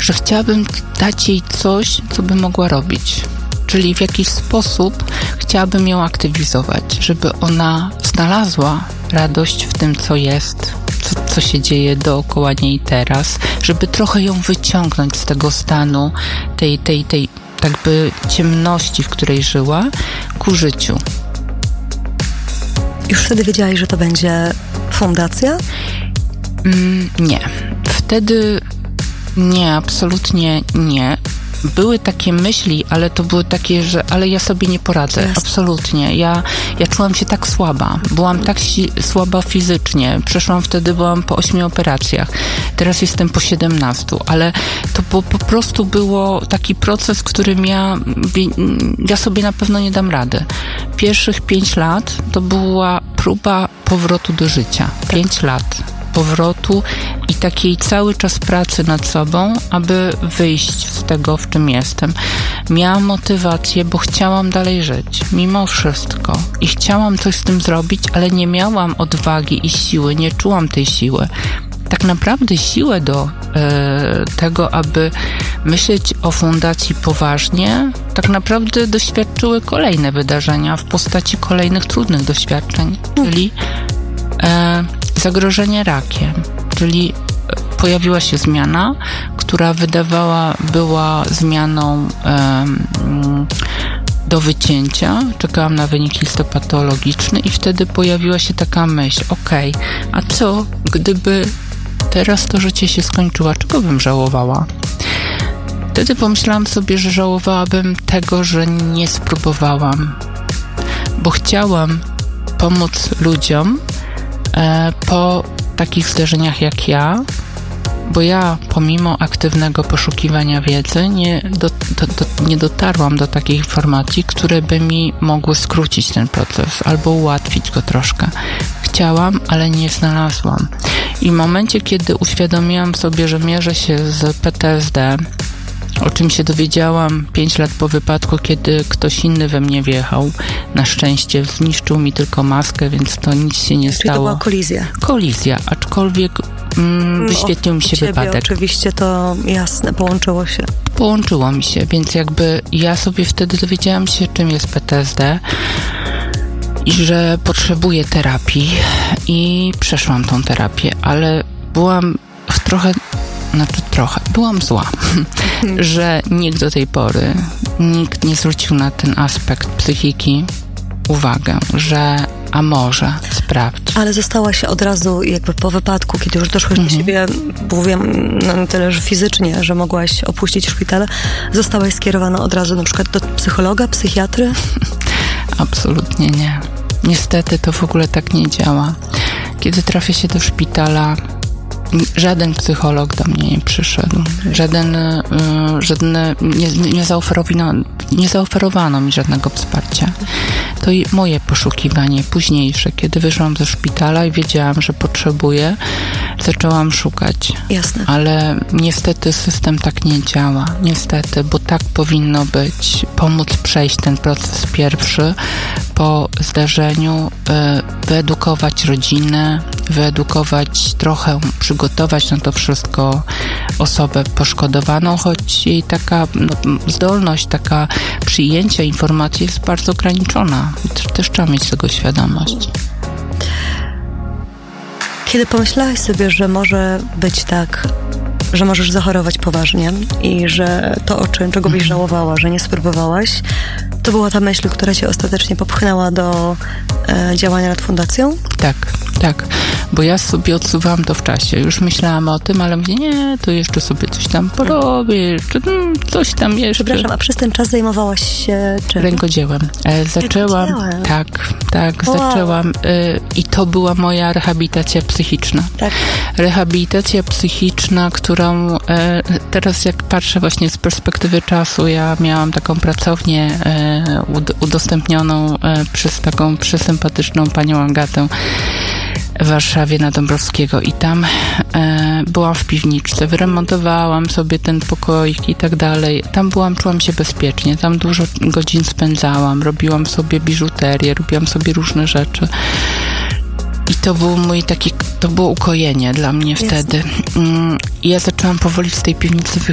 że chciałabym dać jej coś, co by mogła robić. Czyli w jakiś sposób chciałabym ją aktywizować, żeby ona znalazła radość w tym, co jest, co się dzieje dookoła niej teraz, żeby trochę ją wyciągnąć z tego stanu, tej jakby ciemności, w której żyła, ku życiu. Już wtedy wiedziałaś, że to będzie fundacja? Nie. Wtedy nie, absolutnie nie. Były takie myśli, ale to były takie, że ale ja sobie nie poradzę. Jasne. Absolutnie. Ja czułam się tak słaba. Byłam tak słaba fizycznie. Byłam po 8 operacjach. Teraz jestem po 17, ale to po prostu było taki proces, w którym ja sobie na pewno nie dam rady. Pierwszych 5 lat to była próba powrotu do życia. 5 lat powrotu i takiej cały czas pracy nad sobą, aby wyjść z tego, w czym jestem. Miałam motywację, bo chciałam dalej żyć, mimo wszystko. I chciałam coś z tym zrobić, ale nie miałam odwagi i siły, nie czułam tej siły. Tak naprawdę siłę do tego, aby myśleć o fundacji poważnie, tak naprawdę doświadczyły kolejne wydarzenia w postaci kolejnych trudnych doświadczeń, czyli zagrożenie rakiem, czyli pojawiła się zmiana, która była zmianą do wycięcia. Czekałam na wynik histopatologiczny i wtedy pojawiła się taka myśl, a co gdyby teraz to życie się skończyło, czego bym żałowała? Wtedy pomyślałam sobie, że żałowałabym tego, że nie spróbowałam, bo chciałam pomóc ludziom po takich zdarzeniach jak ja, bo ja pomimo aktywnego poszukiwania wiedzy nie dotarłam do takich informacji, które by mi mogły skrócić ten proces albo ułatwić go troszkę. Chciałam, ale nie znalazłam. I w momencie, kiedy uświadomiłam sobie, że mierzę się z PTSD, o czym się dowiedziałam 5 lat po wypadku, kiedy ktoś inny we mnie wjechał. Na szczęście zniszczył mi tylko maskę, więc to nic się nie stało. To była kolizja. Kolizja, aczkolwiek wyświetlił mi się wypadek. Oczywiście to jasne, połączyło się. Połączyło mi się, więc jakby ja sobie wtedy dowiedziałam się, czym jest PTSD i że potrzebuję terapii i przeszłam tą terapię, ale byłam byłam zła, że nikt do tej pory, nikt nie zwrócił na ten aspekt psychiki uwagę, że a może sprawdź. Ale zostałaś od razu jakby po wypadku, kiedy już doszłaś do siebie, mówię na tyle, że fizycznie, że mogłaś opuścić szpital, zostałaś skierowana od razu na przykład do psychologa, psychiatry? Absolutnie nie. Niestety to w ogóle tak nie działa. Kiedy trafię się do szpitala, żaden psycholog do mnie nie przyszedł. Nie zaoferowano mi żadnego wsparcia. To i moje poszukiwanie późniejsze, kiedy wyszłam ze szpitala i wiedziałam, że potrzebuję, zaczęłam szukać. Jasne. Ale niestety system tak nie działa. Niestety, bo tak powinno być. Pomóc przejść ten proces pierwszy po zdarzeniu, wyedukować rodzinę, trochę przygotować na to wszystko osobę poszkodowaną, choć jej taka zdolność, taka przyjęcia informacji jest bardzo ograniczona. Też trzeba mieć tego świadomość. Kiedy pomyślałaś sobie, że może być tak, że możesz zachorować poważnie i że to, czego byś żałowała, że nie spróbowałaś, to była ta myśl, która cię ostatecznie popchnęła do działania nad fundacją? Tak, bo ja sobie odsuwałam to w czasie. Już myślałam o tym, ale mówię, nie, to jeszcze sobie coś tam porobię, coś tam jeszcze. Przepraszam, a przez ten czas zajmowałaś się czym? Rękodziełem. Zaczęłam. Zaczęłam i to była moja rehabilitacja psychiczna. Tak. Rehabilitacja psychiczna, którą teraz jak patrzę właśnie z perspektywy czasu, ja miałam taką pracownię udostępnioną przez taką przesympatyczną panią Agatę w Warszawie na Dąbrowskiego i tam byłam w piwniczce, wyremontowałam sobie ten pokoik i tak dalej. Tam czułam się bezpiecznie, tam dużo godzin spędzałam, robiłam sobie biżuterię, robiłam sobie różne rzeczy. I to był to było ukojenie dla mnie wtedy. I ja zaczęłam powoli z tej piwnicy